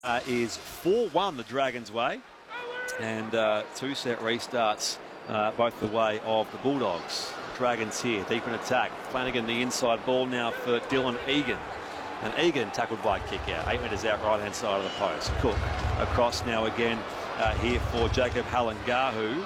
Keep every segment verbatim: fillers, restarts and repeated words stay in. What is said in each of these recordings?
Uh, is four one the Dragons' way, and uh, two set restarts uh, both the way of the Bulldogs. Dragons here, deep in attack. Flanagan the inside ball now for Dylan Egan. And Egan tackled by a kick out, eight metres out right hand side of the post. Cook across now again uh, here for Jacob Halangahu.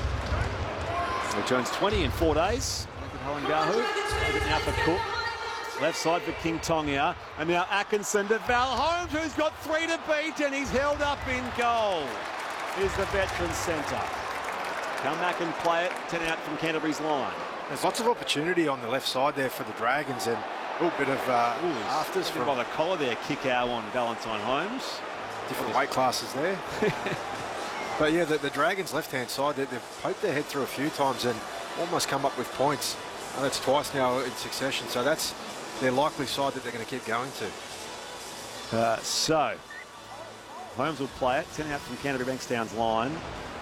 Returns twenty in four days. Jacob Halangahu. Now for Cook. Left side for King Tongia, and now Atkinson to Val Holmes, who's got three to beat, and he's held up in goal. Here's the veteran centre. Come back and play it, ten out from Canterbury's line. There's lots of opportunity on the left side there for the Dragons, and a little bit of uh, Ooh, afters from by the collar there. Kick out on Valentine Holmes. Different weight classes there. But yeah, the, the Dragons' left-hand side, they, they've poked their head through a few times and almost come up with points. And that's twice now in succession, so that's their likely side that they're going to keep going to. Uh, so, Holmes will play it. ten out from Canterbury Bankstown's line.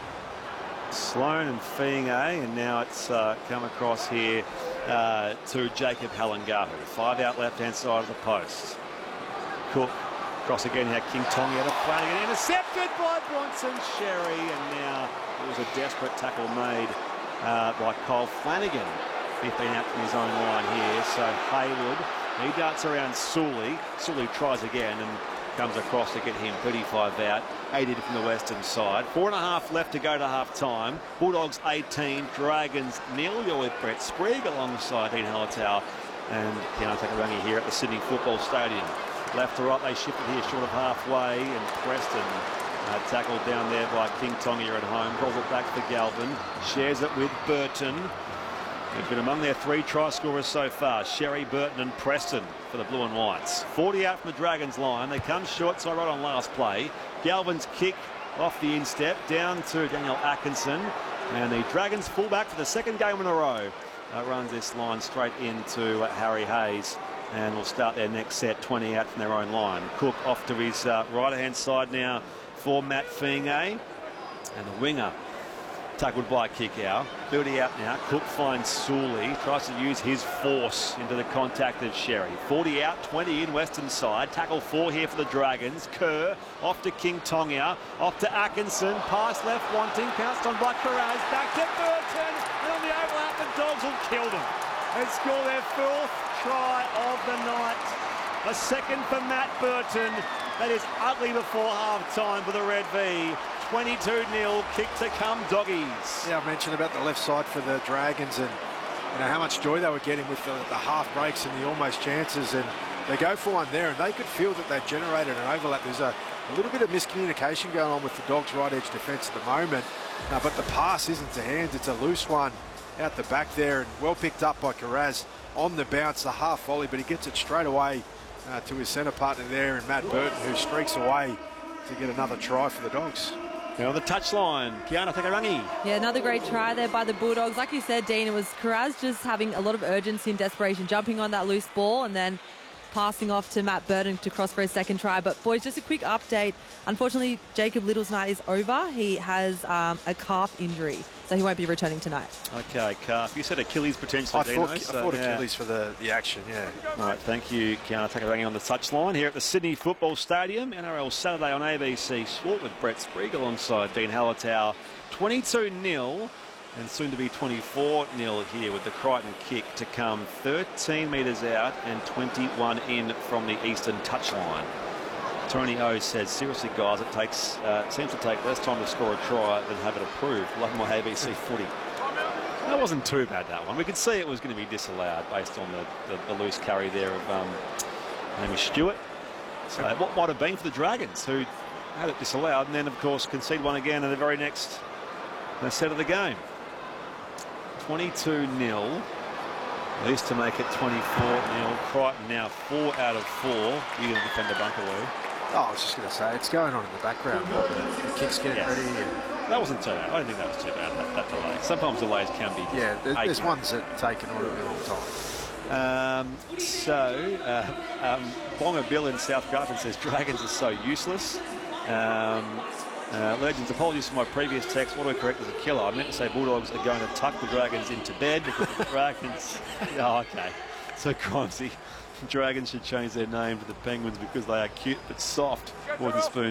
Sloan and Fiinge, and now it's uh, come across here uh, to Jacob Halangahu. Five out left-hand side of the post. Cook cross again here. King Tongia to Flanagan. Intercepted by Bronson Xerri, and now it was a desperate tackle made uh, by Cole Flanagan. fifteen out from his own line here. So Haywood, he darts around Sully. Sully tries again and comes across to get him thirty-five out, eighty from the western side. Four and a half left to go to half time. Bulldogs eighteen, Dragons nil. You're with Brett Sprague alongside Dean Halatau and Keano Takarangi here at the Sydney Football Stadium. Left to right, they shifted here short of halfway, and Preston uh, tackled down there by King Tongia at home. Pulls it back for Galvin, shares it with Burton. They've been among their three try scorers so far. Xerri, Burton and Preston for the Blue and Whites. forty out from the Dragons line. They come short side right on last play. Galvin's kick off the instep down to Daniel Atkinson. And the Dragons fullback for the second game in a row uh, runs this line straight into uh, Harry Hayes. And will start their next set twenty out from their own line. Cook off to his uh, right-hand side now for Matt Fiinge. And the winger tackled by a kick out. thirty out now. Cook finds Sully. Tries to use his force into the contact of Xerri. forty out, twenty in western side. Tackle four here for the Dragons. Kerr off to King Tongia. Off to Atkinson. Pass left wanting. Pounced on by Carraz. Back to Burton. And on the overlap, the Dogs will kill them. They score their fourth try of the night. A second for Matt Burton. That is ugly before half-time for the Red V. twenty-two nil, kick to come, Doggies. Yeah, I mentioned about the left side for the Dragons and you know how much joy they were getting with the, the half breaks and the almost chances, and they go for one there and they could feel that they've generated an overlap. There's a, a little bit of miscommunication going on with the Dogs' right edge defence at the moment, uh, but the pass isn't to hands, it's a loose one out the back there, and well picked up by Carraz on the bounce, the half volley, but he gets it straight away uh, to his centre partner there, and Matt Burton, who streaks away to get another try for the Dogs. Now on the touchline, Keano Takarangi. Yeah, another great try there by the Bulldogs. Like you said, Dean, it was Carraz just having a lot of urgency and desperation, jumping on that loose ball and then passing off to Matt Burton to cross for his second try. But boys, just a quick update. Unfortunately, Jacob Little's night is over. He has um, a calf injury, so he won't be returning tonight. Okay, calf. You said Achilles potentially. I thought, Dino, I so, thought yeah. Achilles for the, the action, yeah. All right, thank you, Keano Takarangi on the touchline here at the Sydney Football Stadium. N R L Saturday on A B C Sport with Brett Sprague alongside Dean Halatau. twenty-two nil. And soon to be twenty-four nil here with the Crichton kick to come thirteen metres out and twenty-one in from the eastern touchline. Tony O says, seriously guys, it takes uh, seems to take less time to score a try than have it approved. Love my A B C footy. That wasn't too bad, that one. We could see it was going to be disallowed based on the, the, the loose carry there of um, Hamish Stewart. So what might have been for the Dragons, who had it disallowed and then of course concede one again in the very next uh, set of the game. twenty-two nil, at least to make it twenty-four nil. Crichton now four out of four. You're going to defend the Bunkerloo. Oh, I was just going to say, it's going on in the background. The kick's getting yes. ready. And that wasn't too bad. I don't think that was too bad, that, that delay. Sometimes delays can be. Yeah, there, there's ones that take an really long time. Um, so, uh, um, Bonga Bill in South Grafton says Dragons are so useless. Um, Uh, Legends, apologies for my previous text. What do I correct as a killer? I meant to say Bulldogs are going to tuck the Dragons into bed because the Dragons... Oh, okay. So Grimesy Dragons should change their name to the Penguins because they are cute but soft, Wooden Spoon.